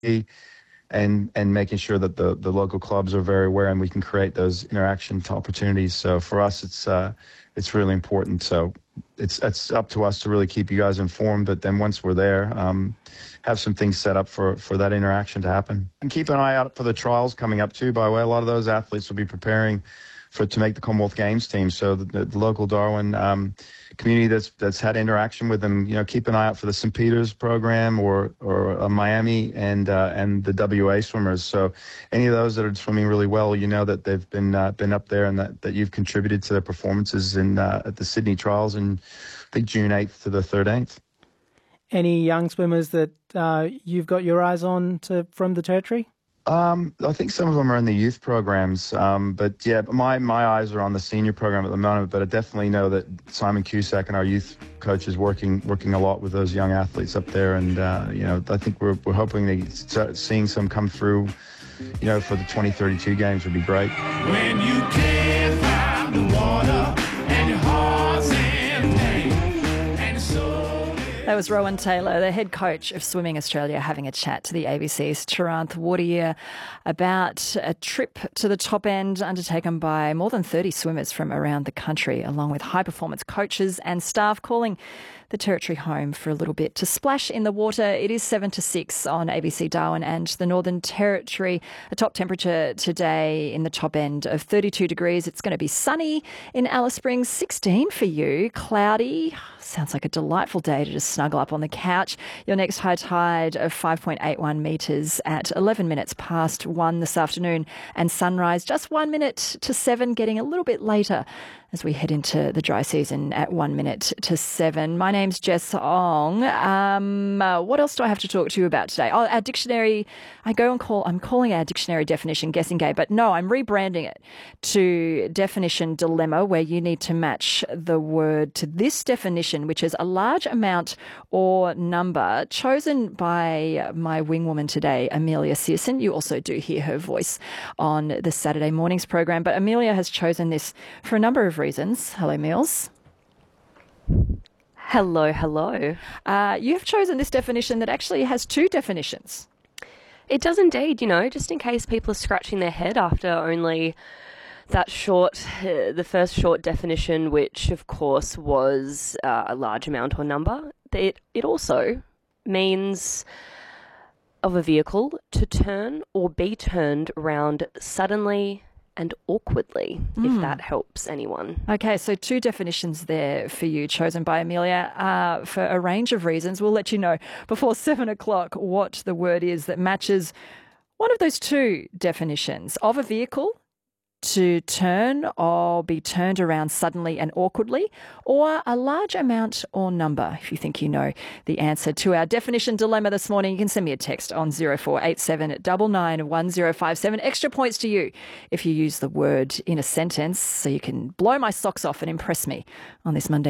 and making sure that the local clubs are very aware and we can create those interaction opportunities. So for us, it's really important. So it's up to us to really keep you guys informed. But then once we're there, have some things set up for that interaction to happen. And keep an eye out for the trials coming up too. By the way, a lot of those athletes will be preparing to make the Commonwealth Games team. So the local Darwin community that's had interaction with them, keep an eye out for the St. Peter's program or Miami and the WA swimmers. So any of those that are swimming really well, that they've been up there and that you've contributed to their performances at the Sydney trials in, I think, June 8th to the 13th. Any young swimmers that you've got your eyes on from the Territory? I think some of them are in the youth programs, but yeah, my eyes are on the senior program at the moment. But I definitely know that Simon Cusack and our youth coach is working a lot with those young athletes up there, and I think we're hoping to start seeing some come through, for the 2032 games would be great. When you can't find the water and your heart's in pain and so. That was Rowan Taylor, the head coach of Swimming Australia, having a chat to the ABC's Taranth Wateryear about a trip to the top end undertaken by more than 30 swimmers from around the country, along with high-performance coaches and staff calling the Territory home for a little bit to splash in the water. It is 7 to 6 on ABC Darwin and the Northern Territory. A top temperature today in the top end of 32 degrees. It's going to be sunny in Alice Springs, 16 for you. Cloudy. Sounds like a delightful day to just snuggle up on the couch. Your next high tide of 5.81 metres at 11 minutes past 1 this afternoon. And sunrise just 1 minute to 7, getting a little bit later as we head into the dry season at 1 minute to 7. My name's Jess Ong. What else do I have to talk to you about today? Oh, our dictionary. I'm calling our dictionary definition guessing game, but no, I'm rebranding it to definition dilemma, where you need to match the word to this definition, which is a large amount or number, chosen by my wingwoman today, Amelia Searson. You also do hear her voice on the Saturday mornings program, but Amelia has chosen this for a number of reasons. Hello, Meals. Hello. You have chosen this definition that actually has two definitions. It does indeed, just in case people are scratching their head after only that the first short definition, which of course was a large amount or number. It also means of a vehicle to turn or be turned round suddenly and awkwardly, if that helps anyone. Okay, so two definitions there for you, chosen by Amelia for a range of reasons. We'll let you know before 7 o'clock what the word is that matches one of those two definitions: of a vehicle to turn or be turned around suddenly and awkwardly, or a large amount or number. If you think you know the answer to our definition dilemma this morning, you can send me a text on 0487 99 1057. Extra points to you if you use the word in a sentence, so you can blow my socks off and impress me on this Monday